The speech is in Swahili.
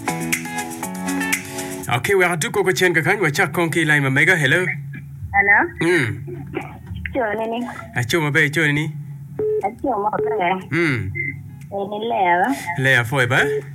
Okay, we are to go chen ka kan wa chak kong ki lai ma mega hello. Hello? Chưa nè. A chu ma be chu ni. Chưa mà cái. Ni Ni lẹ. Le a foi ba.